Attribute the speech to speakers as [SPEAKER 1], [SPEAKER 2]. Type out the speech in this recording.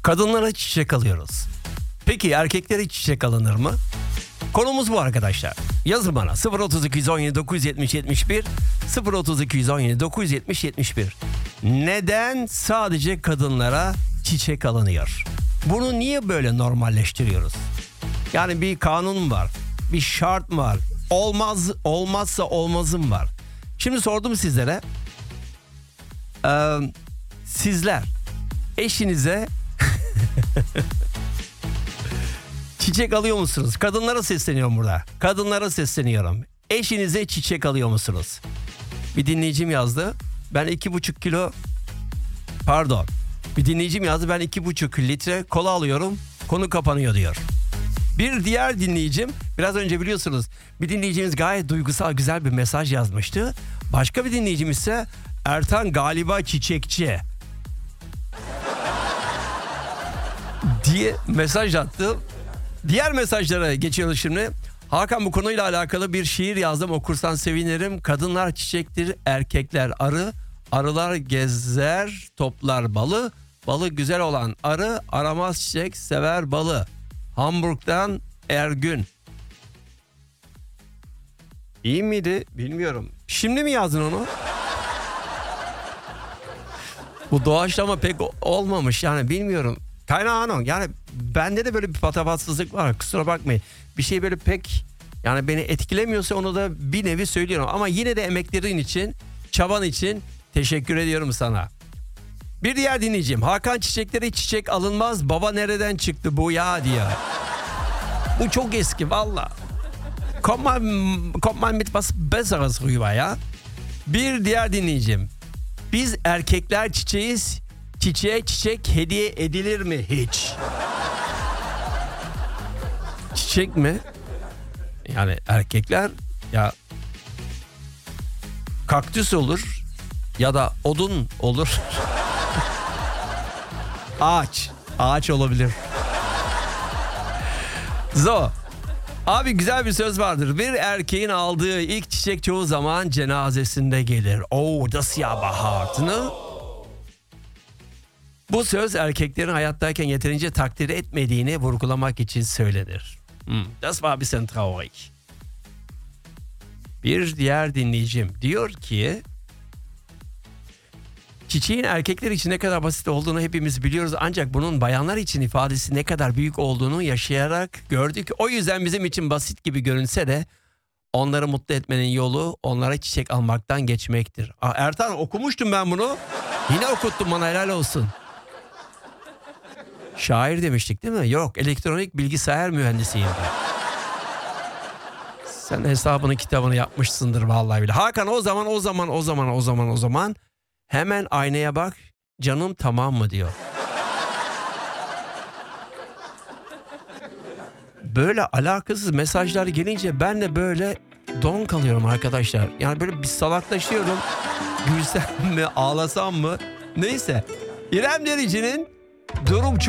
[SPEAKER 1] Kadınlara çiçek alıyoruz. Peki erkeklere çiçek alınır mı? Konumuz bu arkadaşlar. Yazın bana 03217 970 71 03217 970 71. Neden sadece kadınlara çiçek alınıyor? Bunu niye böyle normalleştiriyoruz? Yani bir kanun var, bir şart var, olmazsa olmazım var. Şimdi sordum sizlere. Sizler eşinize çiçek alıyor musunuz? Kadınlara sesleniyorum burada. Kadınlara sesleniyorum. Eşinize çiçek alıyor musunuz? Bir dinleyicim yazdı. Ben 2,5 kilo Bir dinleyicim yazdı. Ben 2,5 litre kola alıyorum. Konu kapanıyor diyor. Bir diğer dinleyicim, biraz önce biliyorsunuz bir dinleyicimiz gayet duygusal güzel bir mesaj yazmıştı. Başka bir dinleyicim ise Ertan galiba çiçekçi diye mesaj attı. Diğer mesajlara geçiyoruz şimdi. Hakan, bu konuyla alakalı bir şiir yazdım, okursan sevinirim. Kadınlar çiçektir, erkekler arı. Arılar gezer, toplar balı. Balı güzel olan arı, aramaz çiçek, sever balı. Hamburg'dan Ergün. İyi miydi? Bilmiyorum. Şimdi mi yazdın onu? Bu doğaçlama pek olmamış yani, bilmiyorum. Kaynağın yani bende de böyle bir patavatsızlık var, kusura bakmayın. Bir şey böyle pek yani beni etkilemiyorsa onu da bir nevi söylüyorum. Ama yine de emeklerin için, çaban için teşekkür ediyorum sana. Bir diğer dinleyicim, Hakan çiçeklere çiçek alınmaz, baba nereden çıktı bu ya diye. Bu çok eski valla. Kommt man mit was Besseres rüber ya. Bir diğer dinleyicim, biz erkekler çiçeğiz, çiçeğe çiçek hediye edilir mi hiç? Çiçek mi? Yani erkekler ya kaktüs olur ya da odun olur. Ağaç olabilir. So. Abi güzel bir söz vardır. Bir erkeğin aldığı ilk çiçek çoğu zaman cenazesinde gelir. Oh, das ja hart, ne? Bu söz erkeklerin hayattayken yeterince takdir etmediğini vurgulamak için söylenir. Das war ein bisschen traurig. Bir diğer dinleyicim diyor ki, çiçeğin erkekler için ne kadar basit olduğunu hepimiz biliyoruz, ancak bunun bayanlar için ifadesi ne kadar büyük olduğunu yaşayarak gördük. O yüzden bizim için basit gibi görünse de onları mutlu etmenin yolu onlara çiçek almaktan geçmektir. Ertan, okumuştum ben bunu. Yine okuttun bana, helal olsun. Şair demiştik değil mi? Yok, elektronik bilgisayar mühendisiyim. Sen hesabını kitabını yapmışsındır vallahi bile. Hakan, o zaman hemen aynaya bak, canım tamam mı diyor. Böyle alakasız mesajlar gelince ben de böyle don kalıyorum arkadaşlar. Yani böyle bir salaklaşıyorum. Gülsem mi, ağlasam mı? Neyse. İrem Derici'nin Durum Çok